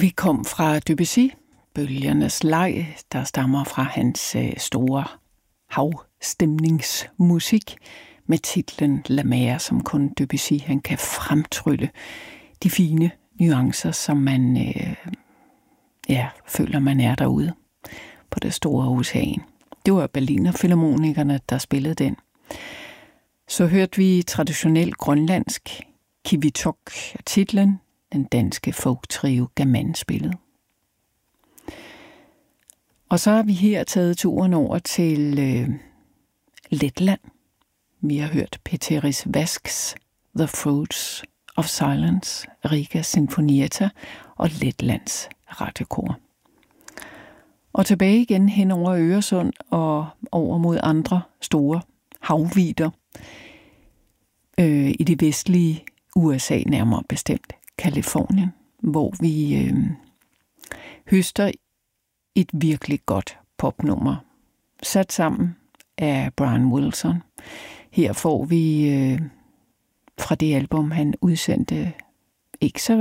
Vi kom fra Debussy, Bølgernes leg, der stammer fra hans store havstemningsmusik med titlen La Mer, som kun Debussy han kan fremtrylle de fine nuancer, som man føler, man er derude på det store ocean. Det var Berliner Filharmonikerne, der spillede den. Så hørte vi traditionel grønlandsk Kivitok, titlen, den danske folktrio Gaman spillede. Og så har vi her taget turen over til Letland. Vi har hørt Peteris Vasks The Fruits of Silence, Riga Sinfonietta og Letlands radiokor. Og tilbage igen hen over Øresund og over mod andre store havvidder i det vestlige USA, nærmere bestemt Californien, hvor vi høster et virkelig godt popnummer, sat sammen af Brian Wilson. Her får vi fra det album, han udsendte ikke så